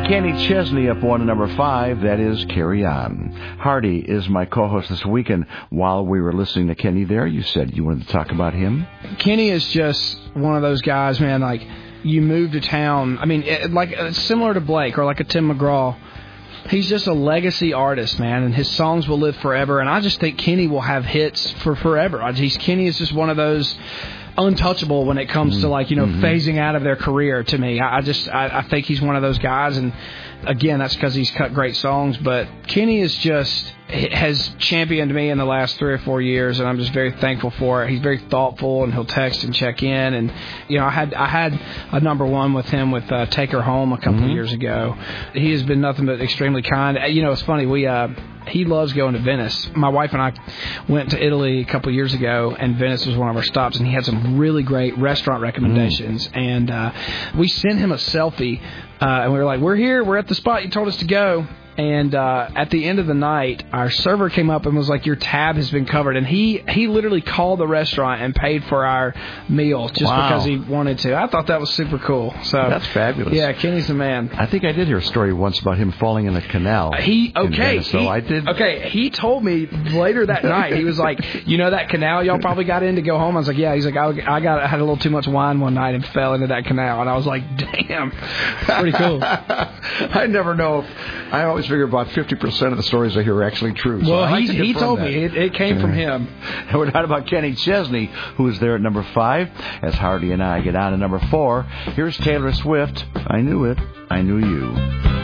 Kenny Chesney up one to number 5. That is Carry On. Hardy is my co-host this weekend. While we were listening to Kenny there, you said you wanted to talk about him? Kenny is just one of those guys, man, like, you move to town. I mean, similar to Blake or like a Tim McGraw. He's just a legacy artist, man, and his songs will live forever. And I just think Kenny will have hits for forever. Kenny is just one of those untouchable when it comes to, like, phasing out of their career to me. I think he's one of those guys, and again, that's because he's cut great songs. But Kenny has championed me in the last 3 or 4 years, and I'm just very thankful for it. He's very thoughtful, and he'll text and check in. And I had a number one with him with Take Her Home a couple of years ago. He has been nothing but extremely kind. It's funny, he loves going to Venice. My wife and I went to Italy a couple of years ago, and Venice was one of our stops, and he had some really great restaurant recommendations. And we sent him a selfie, and we were like, we're here, we're at the spot you told us to go. And at the end of the night, our server came up and was like, your tab has been covered. And he literally called the restaurant and paid for our meal just because he wanted to. I thought that was super cool. So that's fabulous. Yeah, Kenny's the man. I think I did hear a story once about him falling in a canal. He told me later that night, he was like, that canal y'all probably got in to go home? I was like, yeah. He's like, I had a little too much wine one night and fell into that canal. And I was like, damn, pretty cool. I never know. I always figure about 50% of the stories I hear are actually true. So well, he told me it came from him. And we're not about Kenny Chesney, who is there at number 5, as Hardy and I get on to number 4. Here's Taylor Swift. I Knew It, I Knew You.